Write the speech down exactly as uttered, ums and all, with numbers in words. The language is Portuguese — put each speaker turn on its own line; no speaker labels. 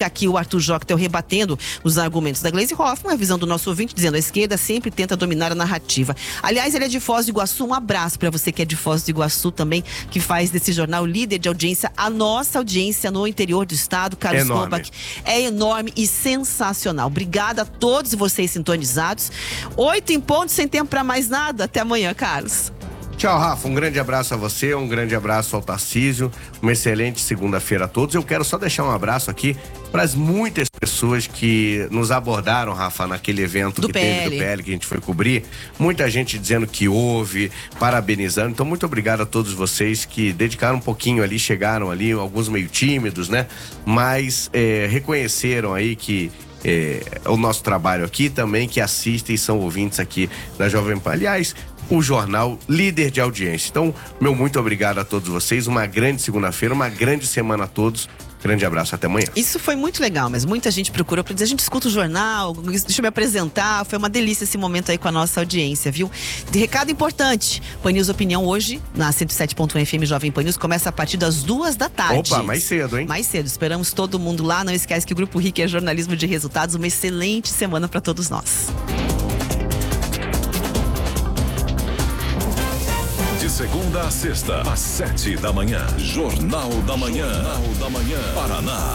aqui o Arthur Jocktel rebatendo os argumentos da Gleisi Hoffmann, a visão do nosso ouvinte, dizendo a esquerda sempre tenta dominar a narrativa. Aliás, ele é de Foz do Iguaçu, um abraço para você que é de Foz do Iguaçu também, que faz desse jornal líder de audiência, a nossa audiência no interior do estado, Carlos Kombach. É enorme e sensacional. Obrigada a todos vocês sintonizados. Oito em ponto, sem tempo para mais nada. Até amanhã, Carlos.
Tchau, Rafa. Um grande abraço a você, um grande abraço ao Tarcísio. Uma excelente segunda-feira a todos. Eu quero só deixar um abraço aqui para as muitas pessoas que nos abordaram, Rafa, naquele evento
do
que
P L.
teve do P L, que a gente foi cobrir. Muita gente dizendo que houve, parabenizando. Então, muito obrigado a todos vocês que dedicaram um pouquinho ali, chegaram ali, alguns meio tímidos, né? Mas é, reconheceram aí que é, o nosso trabalho aqui também, que assistem e são ouvintes aqui da Jovem Pan. Aliás, o jornal líder de audiência. Então, meu muito obrigado a todos vocês. Uma grande segunda-feira, uma grande semana a todos. Grande abraço, até amanhã.
Isso foi muito legal, mas muita gente procurou para dizer, a gente escuta o jornal, deixa eu me apresentar. Foi uma delícia esse momento aí com a nossa audiência, viu? De recado importante, Pan News Opinião hoje, na cento e sete ponto um F M Jovem Pan News, começa a partir das duas da tarde.
Opa, mais cedo, hein?
Mais cedo, esperamos todo mundo lá. Não esquece que o Grupo R I C é jornalismo de resultados. Uma excelente semana para todos nós.
De segunda a sexta, às sete da manhã. Jornal da Manhã. Jornal da Manhã. Paraná.